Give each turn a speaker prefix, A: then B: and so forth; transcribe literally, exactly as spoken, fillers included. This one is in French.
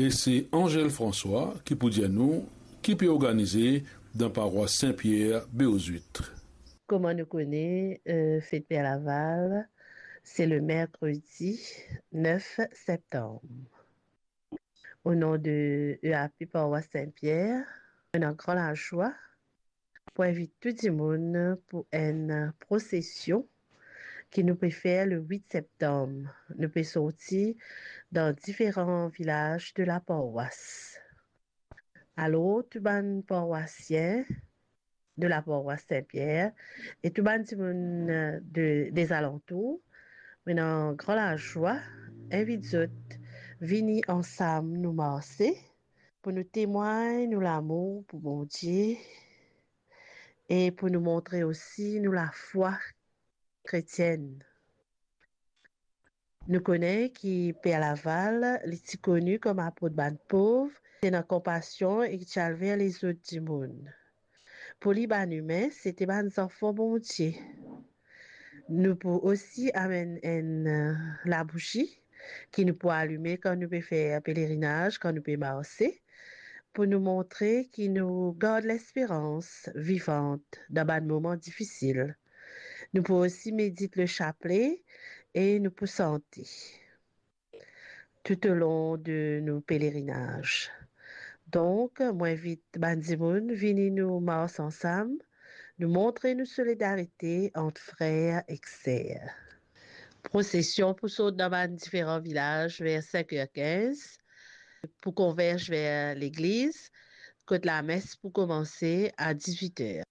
A: Et c'est Angèle François qui peut dire nous, qui peut organiser dans paroisse Saint-Pierre, Béozuitre.
B: Comment nous connaît, euh, Fête Père Laval, c'est le mercredi neuf septembre. Au nom de E A P Paroisse Saint-Pierre, on a grand la joie pour inviter tout le monde pour une procession qui nous peut faire le huit septembre. Nous peut sortir dans différents villages de la paroisse. Alors, tout le monde paroissien de la paroisse Saint-Pierre et tout le monde de, des alentours, maintenant, grand la joie, invite autres, venir ensemble nous marcher pour nous témoigner nous l'amour pour mon Dieu et pour nous montrer aussi nous la foi chrétienne. Nous connaissons qui Père Laval, il est connu comme apôtre ban pauvre, c'est dans compassion et qui vers les autres du monde. Pour les ban humains, c'était ban enfants bon Dieu. Nous pouvons aussi amener une, euh, la bougie qui nous peut allumer quand nous pouvons faire un pèlerinage, quand nous pouvons marcher, pour nous montrer qu'il nous garde l'espérance vivante dans des moments difficiles. Nous pouvons aussi méditer le chapelet et nous pouvons sentir tout au long de nos pèlerinages. Donc, moi, invite Bandimoun, venez nous marcher ensemble, nous montrer nos solidarité entre frères et sœurs. Procession pour sauter dans différents villages vers cinq heures quinze pour converger vers l'église, que la messe pour commencer à dix-huit heures.